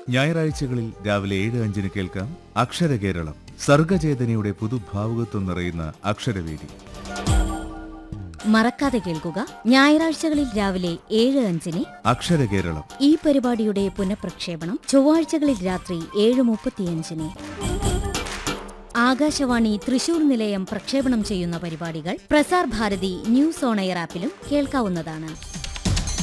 ഞായറാഴ്ചകളിൽ രാവിലെ 7:05 കേൾക്കാം അക്ഷരകേരളം. സർഗചേതനയുടെ പുതുഭാവുകത്വം നിറയുന്ന അക്ഷരവേദി. മറക്കാതെ കേൾക്കുക, ഞായറാഴ്ചകളിൽ രാവിലെ 7:05 അക്ഷരകേരളം. ഈ പരിപാടിയുടെ പുനഃപ്രക്ഷേപണം ചൊവ്വാഴ്ചകളിൽ രാത്രി 7:35. ആകാശവാണി തൃശൂർ നിലയം പ്രക്ഷേപണം ചെയ്യുന്ന പരിപാടികൾ Prasar Bharati news on air ആപ്പിലും കേൾക്കാവുന്നതാണ്.